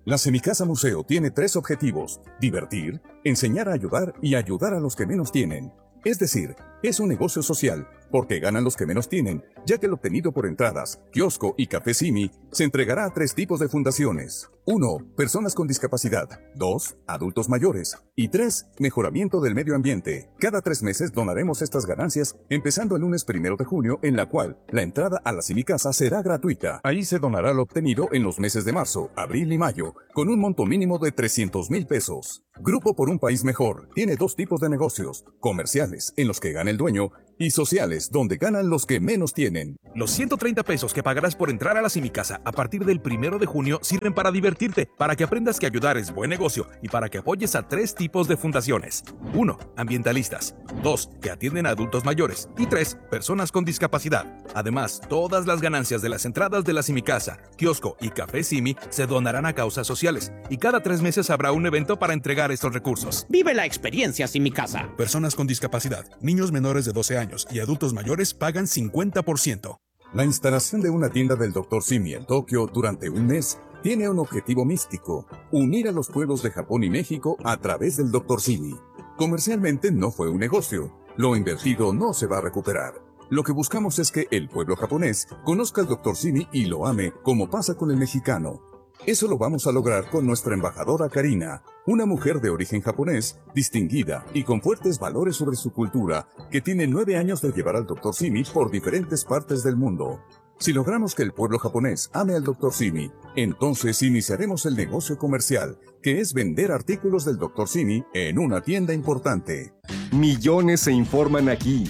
La Semicasa Museo tiene 3 objetivos: divertir, enseñar a ayudar y ayudar a los que menos tienen. Es decir, es un negocio social, porque ganan los que menos tienen, ya que el obtenido por entradas, kiosco y café Simi se entregará a 3 tipos de fundaciones. 1. Personas con discapacidad. 2. Adultos mayores. Y 3. Mejoramiento del medio ambiente. Cada 3 meses donaremos estas ganancias, empezando el lunes 1 de junio, en la cual la entrada a la Semicasa será gratuita. Ahí se donará lo obtenido en los meses de marzo, abril y mayo, con un monto mínimo de 300,000 pesos. Grupo por un País Mejor tiene 2 tipos de negocios: comerciales, en los que gana el dueño, y sociales, donde ganan los que menos tienen. Los 130 pesos que pagarás por entrar a la Semicasa a partir del 1 de junio sirven para divertirte, para que aprendas que ayudar es buen negocio y para que apoyes a 3 tipos de fundaciones. 1. Ambientalistas. 2. Que atienden a adultos mayores. Y 3. Personas con discapacidad. Además, todas las ganancias de las entradas de la Semicasa, kiosco y café Simi se donarán a causas sociales. Y cada 3 meses habrá un evento para entregar estos recursos. Vive la experiencia Semicasa. Personas con discapacidad, niños menores de 12 años y adultos mayores pagan 50%. La instalación de una tienda del Dr. Simi en Tokio durante un mes tiene un objetivo místico: unir a los pueblos de Japón y México a través del Dr. Simi. Comercialmente no fue un negocio. Lo invertido no se va a recuperar. Lo que buscamos es que el pueblo japonés conozca al Dr. Simi y lo ame, como pasa con el mexicano. Eso lo vamos a lograr con nuestra embajadora Karina, una mujer de origen japonés, distinguida y con fuertes valores sobre su cultura, que tiene 9 años de llevar al Dr. Simi por diferentes partes del mundo. Si logramos que el pueblo japonés ame al Dr. Simi, entonces iniciaremos el negocio comercial, que es vender artículos del Dr. Simi en una tienda importante. Millones se informan aquí.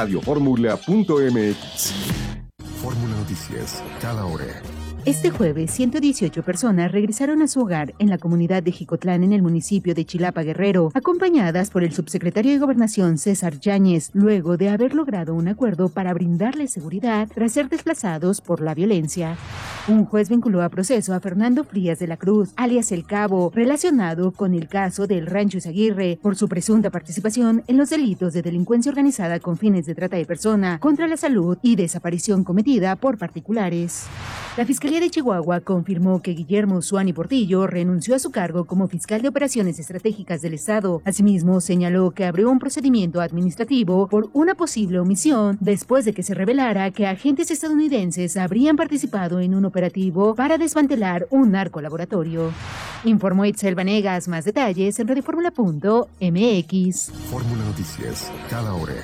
Radioformula.mx. Fórmula Noticias, cada hora. Este jueves, 118 personas regresaron a su hogar en la comunidad de Jicotlán, en el municipio de Chilapa, Guerrero, acompañadas por el subsecretario de Gobernación, César Yáñez, luego de haber logrado un acuerdo para brindarles seguridad tras ser desplazados por la violencia. Un juez vinculó a proceso a Fernando Frías de la Cruz, alias El Cabo, relacionado con el caso del Rancho Izaguirre, por su presunta participación en los delitos de delincuencia organizada con fines de trata de persona, contra la salud y desaparición cometida por particulares. La Fiscalía de Chihuahua confirmó que Guillermo Suani Portillo renunció a su cargo como fiscal de operaciones estratégicas del Estado. Asimismo, señaló que abrió un procedimiento administrativo por una posible omisión después de que se revelara que agentes estadounidenses habrían participado en un operativo para desmantelar un narcolaboratorio. Informó Itzel Vanegas. Más detalles en radioformula.mx. Fórmula Noticias, cada hora.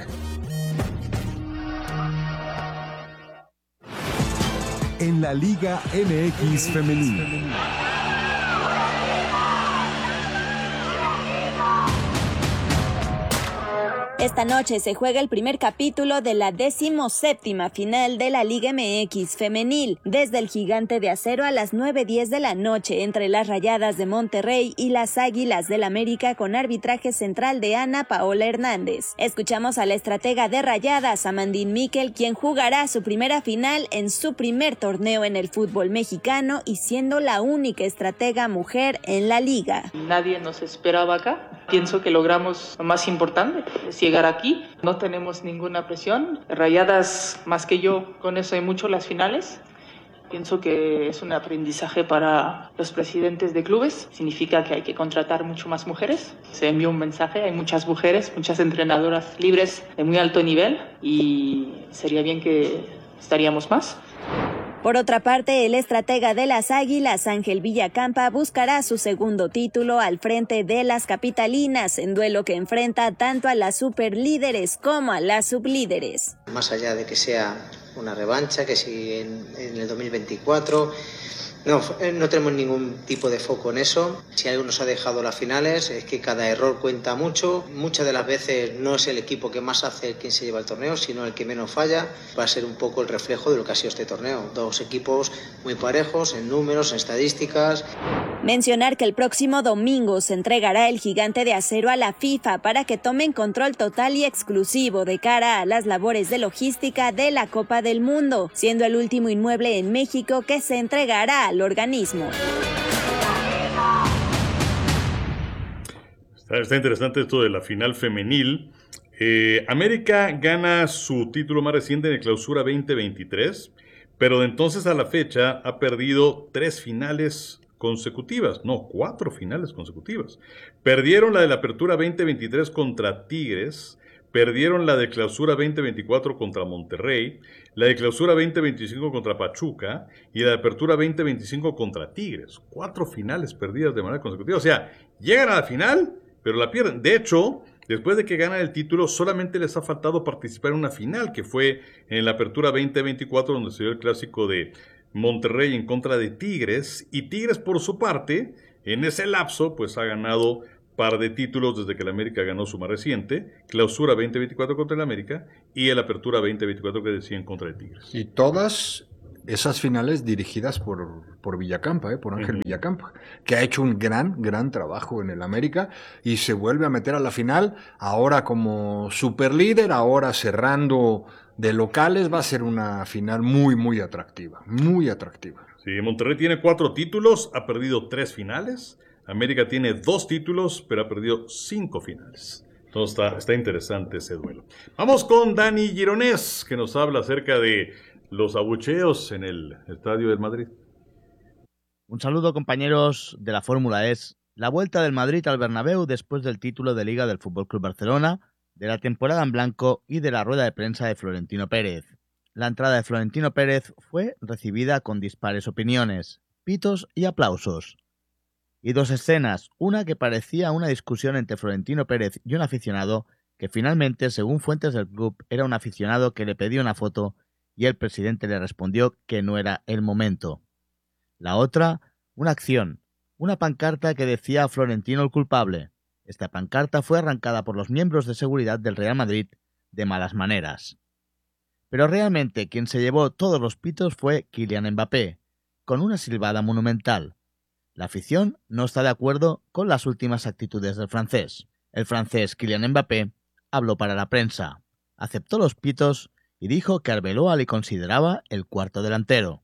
En la Liga MX Femenil. Esta noche se juega el primer capítulo de la 17ª final de la Liga MX Femenil, desde el Gigante de Acero a las 9:10 de la noche, entre las Rayadas de Monterrey y las Águilas del América, con arbitraje central de Ana Paola Hernández. Escuchamos a la estratega de Rayadas, Amandine Miquel, quien jugará su primera final en su primer torneo en el fútbol mexicano y siendo la única estratega mujer en la liga. Nadie nos esperaba acá. Pienso que logramos lo más importante, es llegar aquí. No tenemos ninguna presión. Rayadas, más que yo, con eso hay mucho las finales. Pienso que es un aprendizaje para los presidentes de clubes. Significa que hay que contratar mucho más mujeres. Se envió un mensaje, hay muchas mujeres, muchas entrenadoras libres de muy alto nivel y sería bien que estaríamos más. Por otra parte, el estratega de las Águilas, Ángel Villacampa, buscará su segundo título al frente de las capitalinas, en duelo que enfrenta tanto a las superlíderes como a las sublíderes. Más allá de que sea una revancha, que si en el 2024... No tenemos ningún tipo de foco en eso. Si algo nos ha dejado las finales es que cada error cuenta mucho. Muchas de las veces no es el equipo que más hace quien se lleva el torneo, sino el que menos falla. Va a ser un poco el reflejo de lo que ha sido este torneo. 2 equipos muy parejos en números, en estadísticas. Mencionar que el próximo domingo se entregará el Gigante de Acero a la FIFA para que tomen control total y exclusivo de cara a las labores de logística de la Copa del Mundo, siendo el último inmueble en México que se entregará al organismo. Está interesante esto de la final femenil. América gana su título más reciente en el Clausura 2023, pero de entonces a la fecha ha perdido 3 finales consecutivas. No, 4 finales consecutivas. Perdieron la de la Apertura 2023 contra Tigres, perdieron la de Clausura 2024 contra Monterrey, la de Clausura 2025 contra Pachuca y la de Apertura 2025 contra Tigres. 4 finales perdidas de manera consecutiva. O sea, llegan a la final, pero la pierden. De hecho, después de que ganan el título, solamente les ha faltado participar en una final, que fue en la Apertura 2024, donde se dio el clásico de Monterrey en contra de Tigres. Y Tigres, por su parte, en ese lapso, pues ha ganado par de títulos desde que el América ganó su más reciente, Clausura 2024 contra el América y el Apertura 2024 que decían contra el Tigres. Y todas esas finales dirigidas por Villacampa, por Ángel Villacampa, que ha hecho un gran trabajo en el América y se vuelve a meter a la final, ahora como superlíder, ahora cerrando de locales. Va a ser una final muy atractiva, muy atractiva. Sí, Monterrey tiene 4 títulos, ha perdido 3 finales. América tiene 2 títulos, pero ha perdido 5 finales. Entonces está interesante ese duelo. Vamos con Dani Gironés, que nos habla acerca de los abucheos en el Estadio del Madrid. Un saludo, compañeros de la Fórmula E. La vuelta del Madrid al Bernabéu después del título de Liga del FC Barcelona, de la temporada en blanco y de la rueda de prensa de Florentino Pérez. La entrada de Florentino Pérez fue recibida con dispares opiniones, pitos y aplausos. Y 2 escenas, una que parecía una discusión entre Florentino Pérez y un aficionado, que finalmente, según fuentes del club, era un aficionado que le pedía una foto y el presidente le respondió que no era el momento. La otra, una acción, una pancarta que decía Florentino el culpable. Esta pancarta fue arrancada por los miembros de seguridad del Real Madrid de malas maneras. Pero realmente quien se llevó todos los pitos fue Kylian Mbappé, con una silbada monumental. La afición no está de acuerdo con las últimas actitudes del francés. El francés Kylian Mbappé habló para la prensa, aceptó los pitos y dijo que Arbeloa le consideraba el cuarto delantero.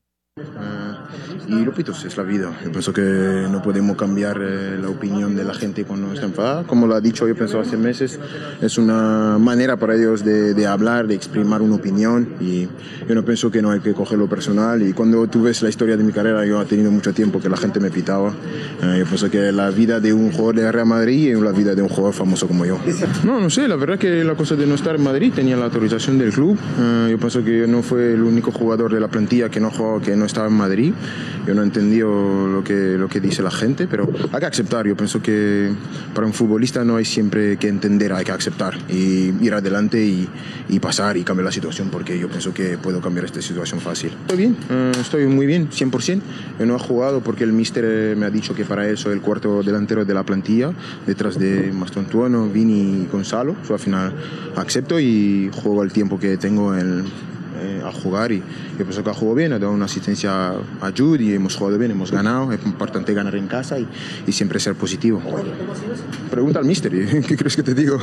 Y los pitos es la vida. Yo pienso que no podemos cambiar la opinión de la gente cuando está enfadada. Como lo ha dicho, yo pienso hace meses, es una manera para ellos de hablar, de exprimir una opinión, y yo no pienso que no hay que cogerlo personal. Y cuando tú ves la historia de mi carrera, yo he tenido mucho tiempo que la gente me pitaba. Yo pienso que la vida de un jugador de Real Madrid es la vida de un jugador famoso como yo. No sé, la verdad que la cosa de no estar en Madrid tenía la autorización del club. Yo pienso que yo no fui el único jugador de la plantilla que no estaba en Madrid. Yo no he entendido lo que dice la gente, pero hay que aceptar. Yo pienso que para un futbolista no hay siempre que entender, hay que aceptar y ir adelante y pasar y cambiar la situación, porque yo pienso que puedo cambiar esta situación fácil. Estoy bien, estoy muy bien, 100%. Yo no he jugado porque el míster me ha dicho que para él soy el cuarto delantero de la plantilla, detrás de Mastontuono, Vini y Gonzalo. Al final acepto y juego el tiempo que tengo a jugar, y yo pienso que ha jugado bien, ha dado una asistencia a Jude y hemos jugado bien, hemos ganado. Es importante ganar en casa y siempre ser positivo. Pregunta al míster, ¿qué crees que te digo?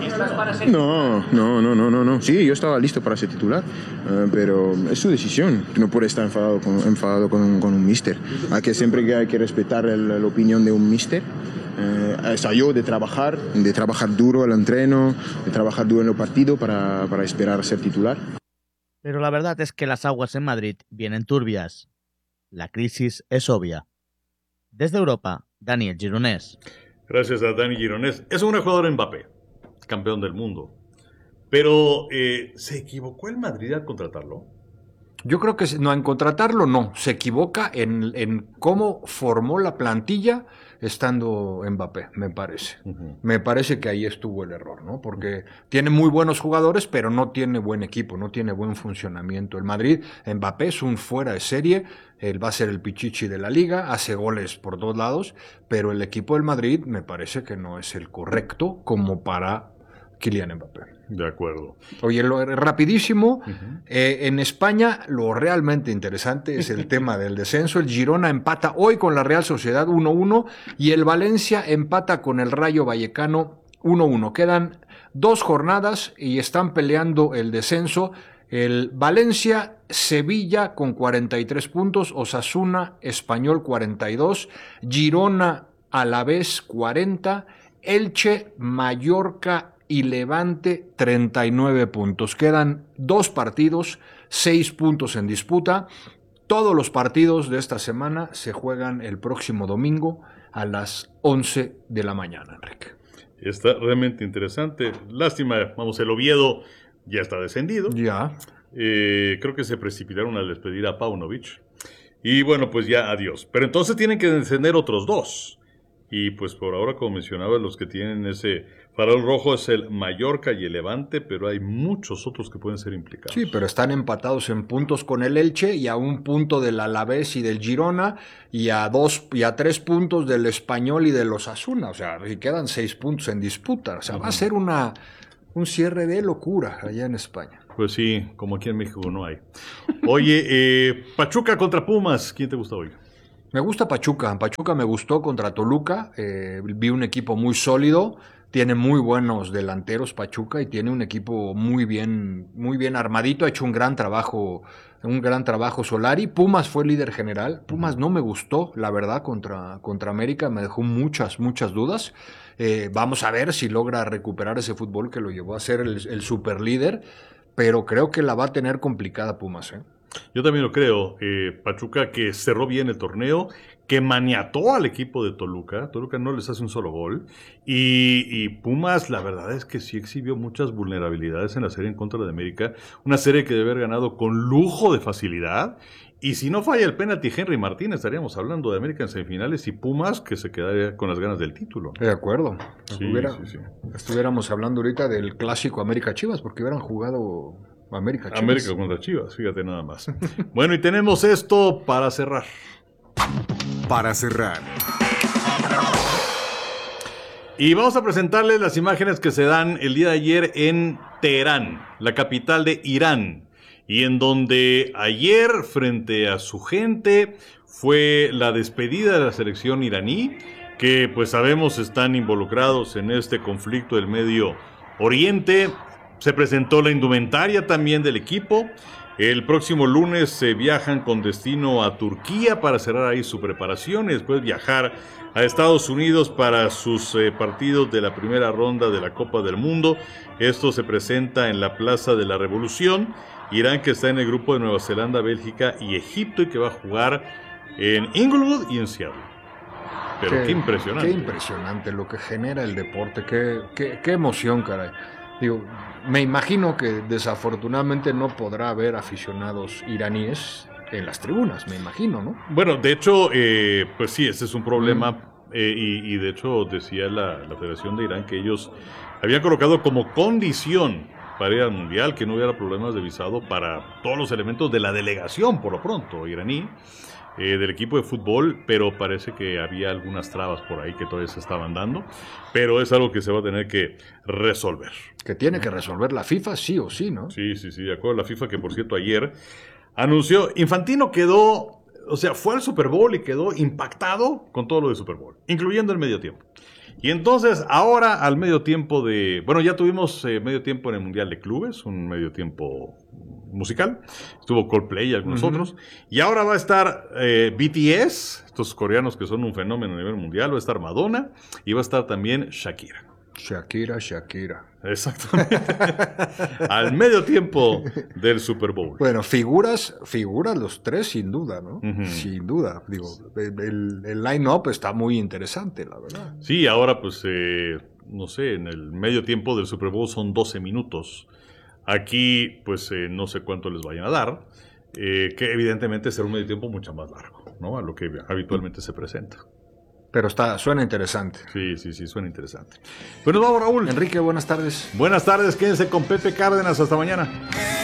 No. Sí, yo estaba listo para ser titular, pero es su decisión. No puede estar enfadado con un míster. Siempre hay que respetar la opinión de un míster. Yo de trabajar duro el entreno, de trabajar duro en el partido para esperar a ser titular. Pero la verdad es que las aguas en Madrid vienen turbias. La crisis es obvia. Desde Europa, Daniel Gironés. Gracias a Dani Gironés. Es un jugador Mbappé, campeón del mundo. Pero, ¿se equivocó el Madrid al contratarlo? Yo creo que no, en contratarlo no. Se equivoca en cómo formó la plantilla estando Mbappé, me parece. Me parece que ahí estuvo el error, ¿no? Porque tiene muy buenos jugadores, pero no tiene buen equipo, no tiene buen funcionamiento. El Madrid, Mbappé es un fuera de serie, él va a ser el pichichi de la liga, hace goles por todos lados, pero el equipo del Madrid me parece que no es el correcto como para Kylian Mbappé. De acuerdo. Oye, rapidísimo, en España lo realmente interesante es el tema del descenso. El Girona empata hoy con la Real Sociedad 1-1 y el Valencia empata con el Rayo Vallecano 1-1. Quedan 2 jornadas y están peleando el descenso. El Valencia, Sevilla con 43 puntos, Osasuna, Español 42, Girona, Alavés 40, Elche, Mallorca y Levante 39 puntos. Quedan 2 partidos, 6 puntos en disputa. todos los partidos de esta semana se juegan el próximo domingo a las 11 de la mañana, Enrique. Está realmente interesante. Lástima, el Oviedo ya está descendido. Ya. Creo que se precipitaron al despedir a Paunovic. Y bueno, pues ya adiós. Pero entonces tienen que descender otros 2. Y pues por ahora, como mencionaba, los que tienen ese farol rojo es el Mallorca y el Levante, pero hay muchos otros que pueden ser implicados. Sí, pero están empatados en puntos con el Elche y a 1 punto del Alavés y del Girona y a 3 puntos del Español y del Osasuna. O sea, y quedan 6 puntos en disputa. O sea, va a ser un cierre de locura allá en España. Pues sí, como aquí en México no hay. Oye, Pachuca contra Pumas, ¿quién te gusta hoy? Me gusta Pachuca. Pachuca me gustó contra Toluca. Vi un equipo muy sólido. Tiene muy buenos delanteros Pachuca y tiene un equipo muy bien armadito. Ha hecho un gran trabajo Solari. Pumas fue líder general. Pumas no me gustó, la verdad, contra América. Me dejó muchas dudas. Vamos a ver si logra recuperar ese fútbol que lo llevó a ser el superlíder. Pero creo que la va a tener complicada Pumas, ¿eh? Yo también lo creo. Pachuca que cerró bien el torneo, que maniató al equipo de Toluca. Toluca no les hace un solo gol. Y Pumas, la verdad es que sí exhibió muchas vulnerabilidades en la serie en contra de América. Una serie que debe haber ganado con lujo de facilidad. Y si no falla el penalti Henry Martín, estaríamos hablando de América en semifinales y Pumas que se quedaría con las ganas del título. De acuerdo. Sí. Estuviéramos hablando ahorita del clásico América Chivas porque hubieran jugado América Chivas. América contra Chivas, fíjate nada más. Bueno, y tenemos esto para cerrar. Para cerrar. Y vamos a presentarles las imágenes que se dan el día de ayer en Teherán, la capital de Irán. Y en donde ayer, frente a su gente, fue la despedida de la selección iraní, que pues sabemos están involucrados en este conflicto del Medio Oriente. Se presentó la indumentaria también del equipo. El próximo lunes se viajan con destino a Turquía para cerrar ahí su preparación y después viajar a Estados Unidos para sus partidos de la primera ronda de la Copa del Mundo. Esto se presenta en la Plaza de la Revolución. Irán que está en el grupo de Nueva Zelanda, Bélgica y Egipto y que va a jugar en Inglewood y en Seattle. Pero qué impresionante. Qué impresionante lo que genera el deporte, qué emoción, caray. Digo, me imagino que desafortunadamente no podrá haber aficionados iraníes en las tribunas, me imagino, ¿no? Bueno, de hecho, pues sí, ese es un problema. Y de hecho decía la Federación de Irán que ellos habían colocado como condición para ir al Mundial que no hubiera problemas de visado para todos los elementos de la delegación, por lo pronto, iraní, del equipo de fútbol, pero parece que había algunas trabas por ahí que todavía se estaban dando, pero es algo que se va a tener que resolver. Que tiene que resolver la FIFA sí o sí, ¿no? Sí, de acuerdo. La FIFA que, por cierto, ayer anunció, Infantino quedó, o sea, fue al Super Bowl y quedó impactado con todo lo de Super Bowl, incluyendo el medio tiempo. Y entonces, ahora al medio tiempo ya tuvimos medio tiempo en el Mundial de Clubes, un medio tiempo musical, estuvo Coldplay y algunos otros, y ahora va a estar BTS, estos coreanos que son un fenómeno a nivel mundial, va a estar Madonna y va a estar también Shakira. Shakira. Exactamente. Al medio tiempo del Super Bowl. Bueno, figuras los tres sin duda, ¿no? Sin duda. Digo, el line-up está muy interesante, la verdad. Sí, ahora pues, no sé, en el medio tiempo del Super Bowl son 12 minutos. Aquí, pues, no sé cuánto les vayan a dar. Que evidentemente será un medio tiempo mucho más largo, ¿no? A lo que habitualmente se presenta. Pero suena interesante. Sí, suena interesante. Bueno, vamos, Raúl. Enrique, buenas tardes. Buenas tardes, quédense con Pepe Cárdenas, hasta mañana.